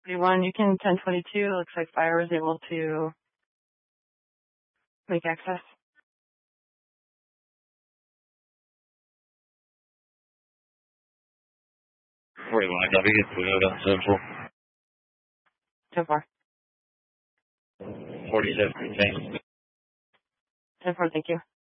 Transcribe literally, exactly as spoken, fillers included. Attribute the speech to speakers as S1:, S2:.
S1: forty-one, you can ten twenty-two. Looks like fire was able to make access.
S2: forty-one, W, Toyota, Central.
S1: ten four.
S2: forty-seven, thanks.
S1: ten four, thank you.